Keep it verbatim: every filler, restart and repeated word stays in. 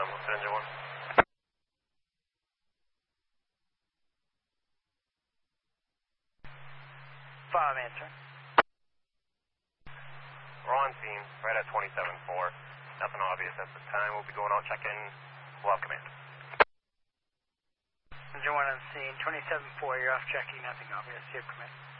um, what's engine one? Five answer. We're on scene, right at twenty-seven four. Nothing obvious at this time. We'll be going out check-in. We'll have command. Engine one on scene, twenty-seven four, you're off checking, nothing obvious. You have command.